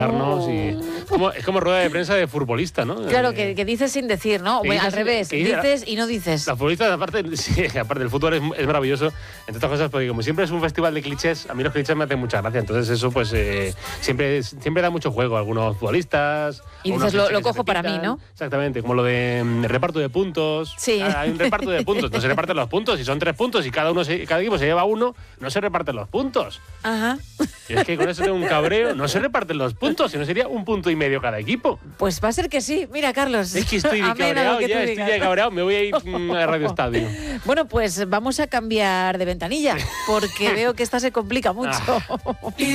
Y es como rueda de prensa de futbolista, ¿no? Claro, que dices sin decir, ¿no? Bueno, al revés, dices y no dices. Los futbolistas, aparte del fútbol, es maravilloso, entre otras cosas, porque como siempre es un festival de clichés, a mí los clichés me hacen mucha gracia. Entonces eso, pues, siempre da mucho juego a algunos futbolistas. Y dices, lo cojo para mí, ¿no? Exactamente, como lo de reparto de puntos. Sí. Hay un reparto de puntos, no se reparten los puntos, y son 3 puntos, y cada equipo se lleva 1, no se reparten los puntos. Ajá. Y es que con eso tengo un cabreo, no se reparten los puntos, sino sería 1,5 puntos cada equipo. Pues va a ser que sí. Mira, Carlos. Es que estoy cabreado, estoy ya cabreado, me voy a ir a Radio Estadio. Bueno, pues vamos a cambiar de ventanilla, porque veo que esta se complica mucho.